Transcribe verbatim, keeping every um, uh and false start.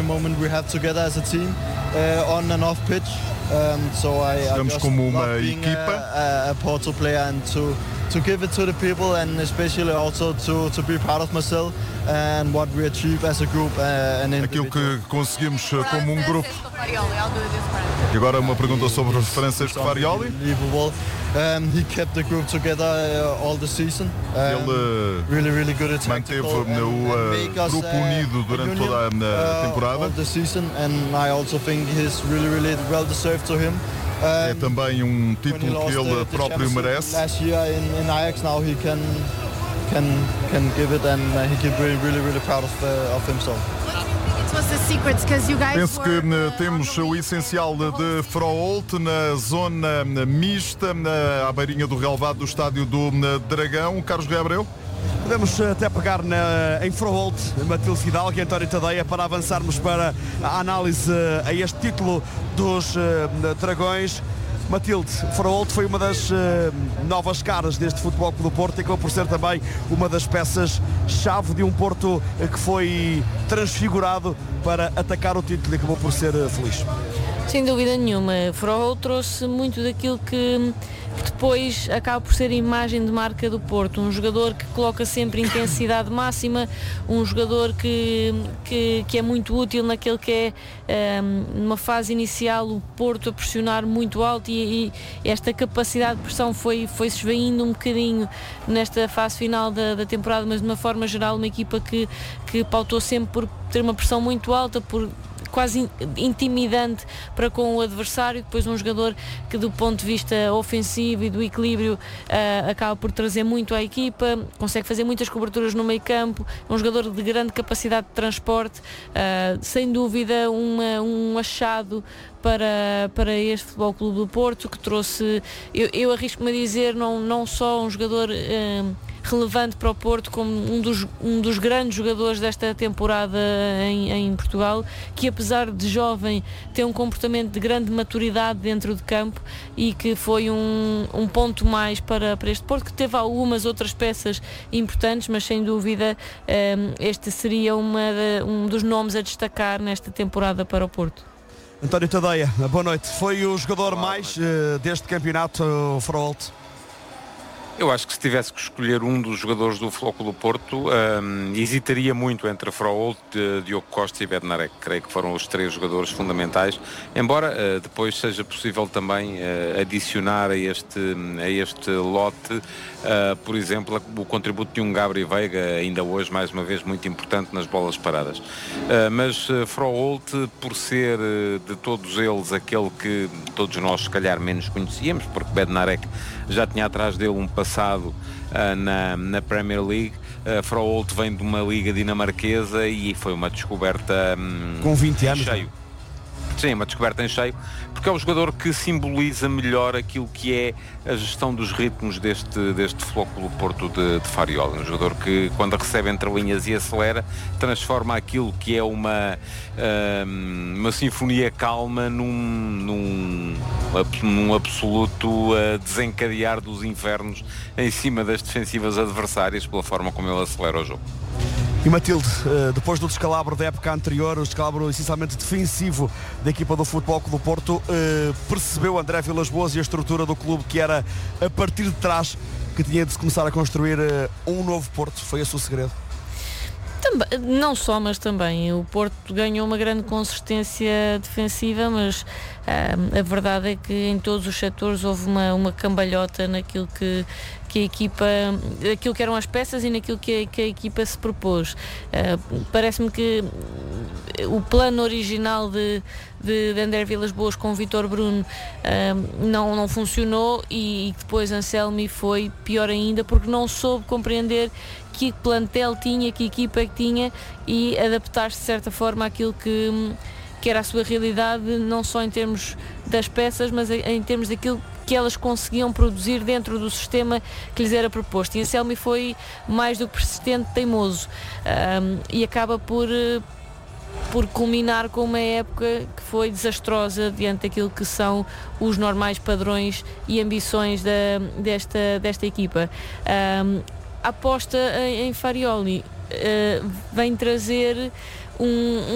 every moment we have together as a team, uh, on and off pitch. Um, so I, I Estamos just como uma love being equipa. a, a, a Porto player and to to give it to the people, and especially also to to be proud of myself and what we achieve as a group uh, and Aquilo individual. que conseguimos como um grupo. E agora uma pergunta sobre o Francesco Farioli. Unbelievable. Um, he kept the group together uh, all the season. Um, Ele really, really good at manteve tactical and- o and make uh, us, grupo uh, unido durante union, toda a uh, temporada. all the season, and I also think he's really, really well deserved to him. É Um, também um when he título lost que ele the- the próprio championship merece. Last year in, in Ajax, now he can can can give it, and uh, he can be really, really proud of uh, of himself. Penso que eh, temos o essencial de Froholt na zona mista, na, à beirinha do relvado do estádio do eh, Dragão. Carlos Gabriel. Podemos até pegar na, em Froholt, Matilde Fidalgo e António Tadeia para avançarmos para a análise a este título dos uh, Dragões. Matilde, Froholt foi uma das uh, novas caras deste Futebol Clube do Porto e acabou por ser também uma das peças-chave de um Porto uh, que foi transfigurado para atacar o título e acabou por ser uh, feliz. Sem dúvida nenhuma, Froholt trouxe muito daquilo que, que depois acaba por ser a imagem de marca do Porto, um jogador que coloca sempre intensidade máxima, um jogador que, que, que é muito útil naquele que é um, numa fase inicial o Porto a pressionar muito alto e, e esta capacidade de pressão foi, foi se esvaindo um bocadinho nesta fase final da, da temporada, mas de uma forma geral uma equipa que, que pautou sempre por ter uma pressão muito alta, por quase intimidante para com o adversário, depois um jogador que do ponto de vista ofensivo e do equilíbrio uh, acaba por trazer muito à equipa, consegue fazer muitas coberturas no meio campo, é um jogador de grande capacidade de transporte, uh, sem dúvida uma, um achado para, para este Futebol Clube do Porto, que trouxe, eu, eu arrisco-me a dizer, não, não só um jogador uh, relevante para o Porto, como um dos, um dos grandes jogadores desta temporada em, em Portugal, que apesar de jovem tem um comportamento de grande maturidade dentro de campo e que foi um, um ponto mais para, para este Porto, que teve algumas outras peças importantes, mas sem dúvida um, este seria uma de, um dos nomes a destacar nesta temporada para o Porto. António Tadeia, boa noite. Foi o jogador mais uh, deste campeonato, o Froholt? Eu acho que se tivesse que escolher um dos jogadores do Futebol Clube do Porto, um, hesitaria muito entre Froholt, Diogo Costa e Bednarek. Creio que foram os três jogadores fundamentais, embora uh, depois seja possível também uh, adicionar a este, a este lote, uh, por exemplo, o contributo de um Gabriel Veiga, ainda hoje, mais uma vez, muito importante nas bolas paradas. Uh, mas uh, Froholt, por ser uh, de todos eles aquele que todos nós se calhar menos conhecíamos, porque Bednarek já tinha atrás dele um passado uh, na, na Premier League. uh, Froholt vem de uma liga dinamarquesa e foi uma descoberta um, com vinte anos cheio. Sim, uma descoberta em cheio, porque é o jogador que simboliza melhor aquilo que é a gestão dos ritmos deste, deste Futebol Clube Porto de, de Farioli. Um jogador que, quando recebe entre linhas e acelera, transforma aquilo que é uma, um, uma sinfonia calma num, num, num absoluto uh, desencadear dos infernos em cima das defensivas adversárias pela forma como ele acelera o jogo. E Matilde, depois do descalabro da época anterior, o descalabro essencialmente defensivo da equipa do Futebol Clube do Porto, percebeu André Vilas-Boas e a estrutura do clube que era a partir de trás que tinha de se começar a construir um novo Porto? Foi esse o segredo? Também, não só, mas também o Porto ganhou uma grande consistência defensiva, mas ah, a verdade é que em todos os setores houve uma, uma cambalhota naquilo que, que a equipa, aquilo que eram as peças e naquilo que a, que a equipa se propôs. Uh, parece-me que o plano original de, de, de André Vilas-Boas com o Vítor Bruno uh, não, não funcionou e, e depois Anselmi foi pior ainda porque não soube compreender que plantel tinha, que equipa é que tinha e adaptar-se de certa forma àquilo que, que era a sua realidade, não só em termos das peças, mas em termos daquilo que elas conseguiam produzir dentro do sistema que lhes era proposto. E Anselmi foi mais do que persistente, teimoso, um, e acaba por, por culminar com uma época que foi desastrosa diante daquilo que são os normais padrões e ambições da, desta, desta equipa. Um, a aposta em, em Farioli uh, vem trazer um